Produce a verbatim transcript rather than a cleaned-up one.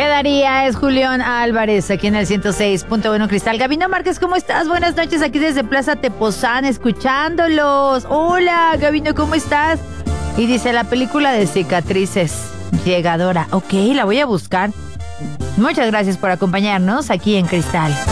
Quedaría es Julián Álvarez, aquí en el ciento seis punto uno Cristal. Gabino Márquez, ¿cómo estás? Buenas noches, aquí desde Plaza Tepozán, escuchándolos. Hola, Gabino, ¿cómo estás? Y dice, la película de Cicatrices, Llegadora. Ok, la voy a buscar. Muchas gracias por acompañarnos aquí en Cristal.